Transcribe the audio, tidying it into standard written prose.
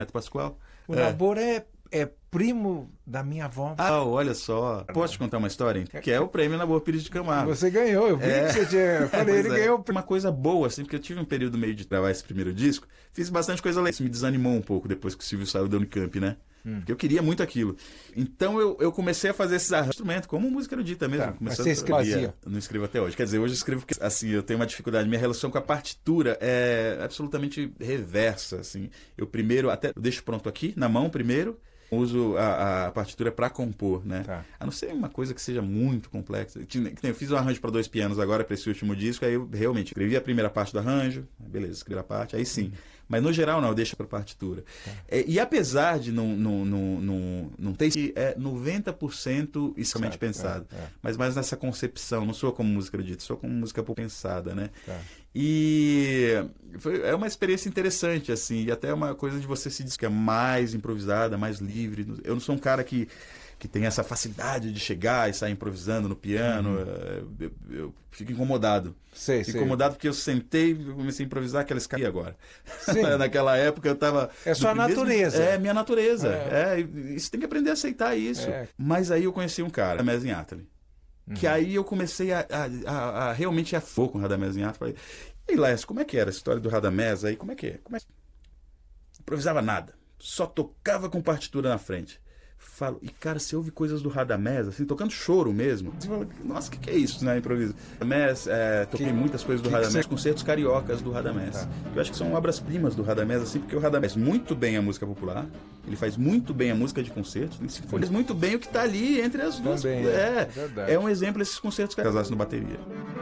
Neto Pascoal. O Nabor é primo da minha avó. Ah, olha só. Posso te contar uma história? Que é o prêmio Nabor Pires de Camargo. Você ganhou, eu vi que você tinha... Eu falei, ele ganhou. Uma coisa boa, assim, porque eu tive um período meio de gravar esse primeiro disco, fiz bastante coisa legal. Isso me desanimou um pouco depois que o Silvio saiu da Unicamp, né? Porque eu queria muito aquilo. Então eu comecei a fazer esses instrumentos, como música erudita mesmo. Tá, mas você escrevia? Não escrevo até hoje. Quer dizer, hoje eu escrevo porque, assim, eu tenho uma dificuldade. Minha relação com a partitura é absolutamente reversa, assim. Eu deixo pronto aqui, na mão primeiro, uso a partitura para compor, né? Tá. A não ser uma coisa que seja muito complexa. Eu fiz um arranjo para 2 pianos agora, para esse último disco, aí eu realmente escrevi a primeira parte do arranjo, beleza, escrevi a parte, aí sim. Mas no geral não, eu deixo para partitura. Tá. E apesar de não ter 90% extremamente pensado, mas mais nessa concepção, não sou como música erudita, sou como música pensada, né? Tá. E é uma experiência interessante, assim, e até uma coisa de você se dizer que é mais improvisada, mais livre. Eu não sou um cara que tem essa facilidade de chegar e sair improvisando no piano. Eu fico incomodado. Sei. Incomodado porque eu sentei e comecei a improvisar aquela escala agora. Naquela época eu estava... É sua natureza. É minha natureza. Você tem que aprender a aceitar isso. Mas aí eu conheci um cara, Radamés Inátali. Que aí eu comecei a realmente a foco com o Radamés Inátali. Falei, e Lécio, como é que era a história do Radamés aí? Como é que é? Improvisava nada. Só tocava com partitura na frente. E cara, você ouve coisas do Radamés, assim, tocando choro mesmo. Você fala, nossa, o que é isso, né? Improviso. Radamés, toquei muitas coisas do Radamés, concertos cariocas do Radamés. Tá. Eu acho que são obras-primas do Radamés, assim, porque o Radamés faz muito bem a música popular, ele faz muito bem a música de concertos, ele faz muito bem o que está ali entre as duas. Também, é um exemplo esses concertos cariocas no bateria.